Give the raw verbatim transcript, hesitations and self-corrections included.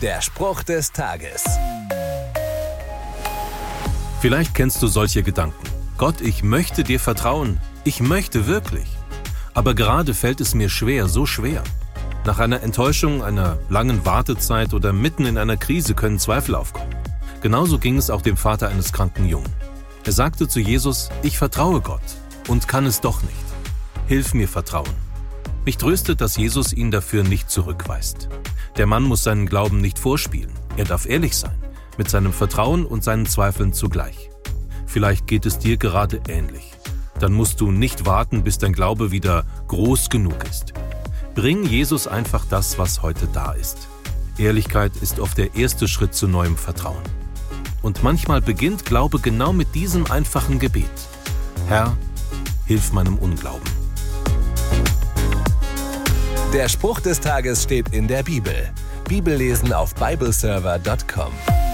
Der Spruch des Tages. Vielleicht kennst du solche Gedanken. Gott, ich möchte dir vertrauen. Ich möchte wirklich. Aber gerade fällt es mir schwer, so schwer. Nach einer Enttäuschung, einer langen Wartezeit oder mitten in einer Krise können Zweifel aufkommen. Genauso ging es auch dem Vater eines kranken Jungen. Er sagte zu Jesus, ich vertraue Gott und kann es doch nicht. Hilf mir vertrauen. Mich tröstet, dass Jesus ihn dafür nicht zurückweist. Der Mann muss seinen Glauben nicht vorspielen. Er darf ehrlich sein, mit seinem Vertrauen und seinen Zweifeln zugleich. Vielleicht geht es dir gerade ähnlich. Dann musst du nicht warten, bis dein Glaube wieder groß genug ist. Bring Jesus einfach das, was heute da ist. Ehrlichkeit ist oft der erste Schritt zu neuem Vertrauen. Und manchmal beginnt Glaube genau mit diesem einfachen Gebet. Herr, hilf meinem Unglauben. Der Spruch des Tages steht in der Bibel. Bibellesen auf bibleserver punkt com.